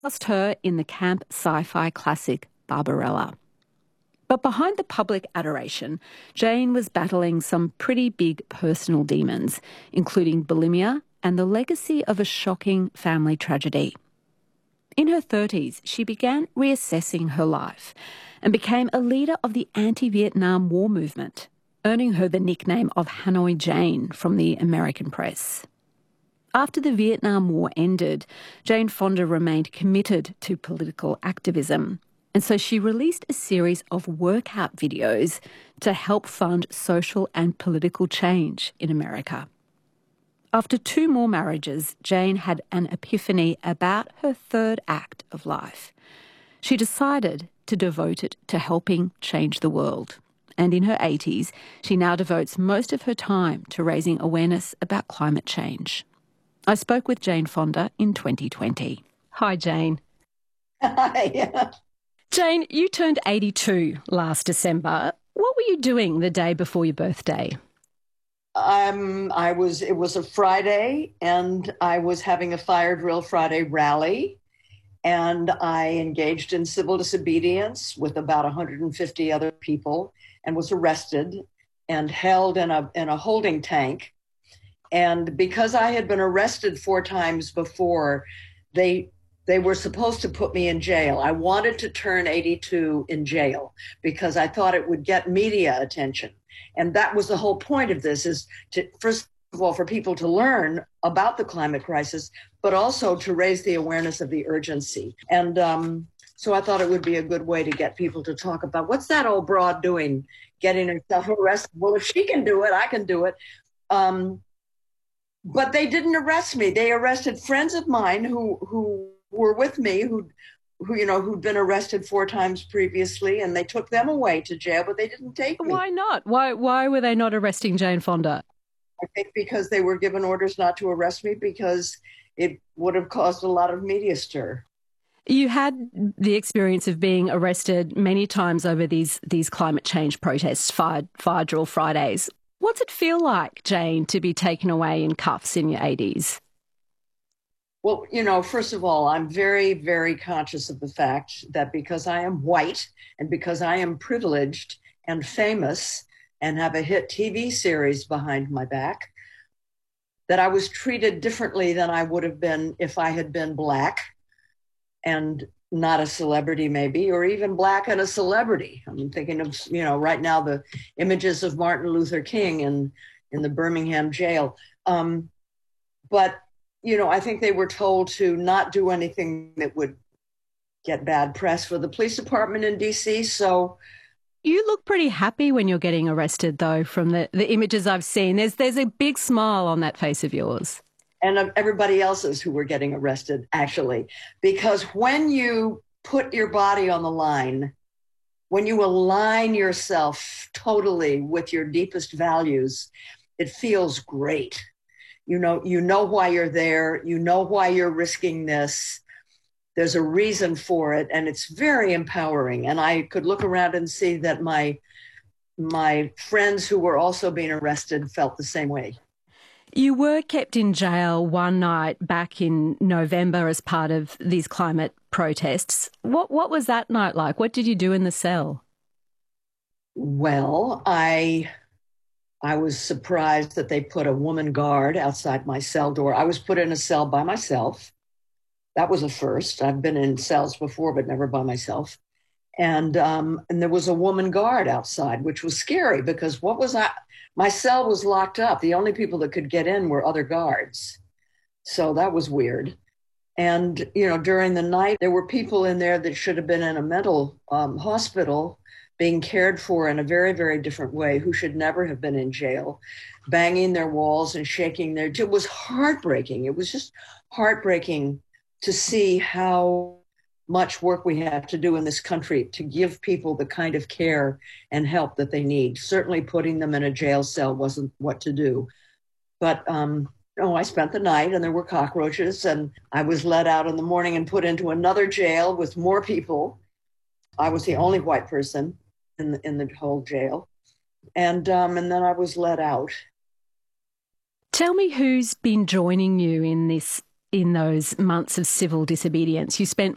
Cast her in the camp sci-fi classic Barbarella. But behind the public adoration, Jane was battling some pretty big personal demons, including bulimia and the legacy of a shocking family tragedy. In her 30s, she began reassessing her life and became a leader of the anti-Vietnam War movement, earning her the nickname of Hanoi Jane from the American press. After the Vietnam War ended, Jane Fonda remained committed to political activism, and so she released a series of workout videos to help fund social and political change in America. After 2 more marriages, Jane had an epiphany about her third act of life. She decided to devote it to helping change the world. And in her 80s, she now devotes most of her time to raising awareness about climate change. I spoke with Jane Fonda in 2020. Hi, Jane. Hi. Jane, you turned 82 last December. What were you doing the day before your birthday? It was a Friday, and I was having a Fire Drill Friday rally, and I engaged in civil disobedience with about 150 other people and was arrested and held in a holding tank. And because I had been arrested 4 times before, they were supposed to put me in jail. I wanted to turn 82 in jail because I thought it would get media attention. And that was the whole point of this, is to, first of all, for people to learn about the climate crisis, but also to raise the awareness of the urgency. And so I thought it would be a good way to get people to talk about, what's that old broad doing, getting herself arrested? Well, if she can do it, I can do it. But they didn't arrest me. They arrested friends of mine who were with me, who'd been arrested 4 times previously, and they took them away to jail, but they didn't take me. Why not? Why were they not arresting Jane Fonda? I think because they were given orders not to arrest me because it would have caused a lot of media stir. You had the experience of being arrested many times over these climate change protests, Fire Drill Fridays. What's it feel like, Jane, to be taken away in cuffs in your 80s? Well, first of all, I'm very, very conscious of the fact that because I am white and because I am privileged and famous and have a hit TV series behind my back, that I was treated differently than I would have been if I had been Black and not a celebrity maybe, or even Black and a celebrity. I'm thinking of, right now the images of Martin Luther King in the Birmingham jail. But I think they were told to not do anything that would get bad press for the police department in DC. So you look pretty happy when you're getting arrested, though, from the images I've seen. There's a big smile on that face of yours. And of everybody else's who were getting arrested, actually. Because when you put your body on the line, when you align yourself totally with your deepest values, it feels great. You know why you're there. You know why you're risking this. There's a reason for it, and it's very empowering. And I could look around and see that my friends who were also being arrested felt the same way. You were kept in jail one night back in November as part of these climate protests. What was that night like? What did you do in the cell? Well, I was surprised that they put a woman guard outside my cell door. I was put in a cell by myself. That was a first. I've been in cells before, but never by myself. And there was a woman guard outside, which was scary because my cell was locked up. The only people that could get in were other guards. So that was weird. And, during the night, there were people in there that should have been in a mental hospital being cared for in a very, very different way, who should never have been in jail, banging their walls and shaking their... It was heartbreaking. It was just heartbreaking to see how much work we have to do in this country to give people the kind of care and help that they need. Certainly putting them in a jail cell wasn't what to do. But I spent the night and there were cockroaches, and I was let out in the morning and put into another jail with more people. I was the only white person in the whole jail. And then I was let out. Tell me who's been joining you in those months of civil disobedience. You spent